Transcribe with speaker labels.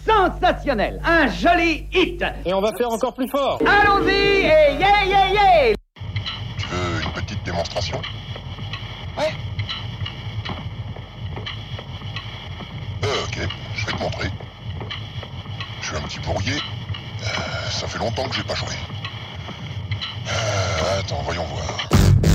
Speaker 1: Sensationnel, un joli hit.
Speaker 2: Et on va faire encore plus fort.
Speaker 1: Allons-y et yeah yeah yeah.
Speaker 3: Tu veux une petite démonstration?
Speaker 4: Ouais.
Speaker 3: Ok, je vais te montrer. Je suis un petit peu rouillé. Ça fait longtemps que j'ai pas joué. Attends, voyons voir.